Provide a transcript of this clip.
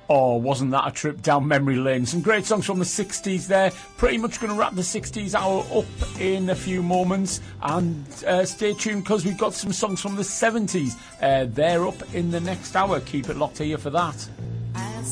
Oh, wasn't that a trip down memory lane? Some great songs from the 60s there. Pretty much going to wrap the 60s hour up in a few moments. And stay tuned because we've got some songs from the 70s. They're up in the next hour. Keep it locked here for that.